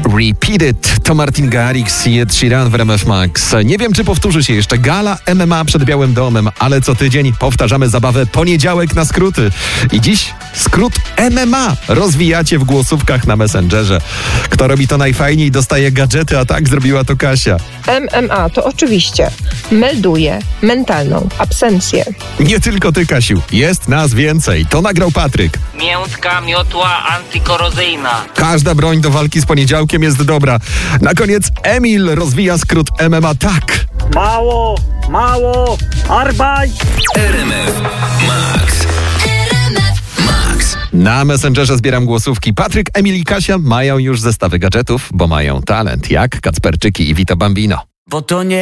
Repeat It. To Martin Garrix i Ed Sheeran w RMF Max. Nie wiem, czy powtórzy się jeszcze gala MMA przed Białym Domem, ale co tydzień powtarzamy zabawę Poniedziałek na skróty. I dziś skrót MMA rozwijacie w głosówkach na Messengerze. Kto robi to najfajniej, dostaje gadżety, a tak zrobiła to Kasia. MMA to oczywiście melduje mentalną absencję. Nie tylko ty, Kasiu. Jest nas więcej. To nagrał Patryk. Miętka miotła antykorozyjna. Każda broń do walki z poniedziałkiem jest dobra. Na koniec Emil rozwija skrót MMA tak. Mało, Arbeit! RMF Max. Na Messengerze zbieram głosówki. Patryk, Emil i Kasia mają już zestawy gadżetów, bo mają talent, jak Kacperczyki i Vito Bambino. Bo to nie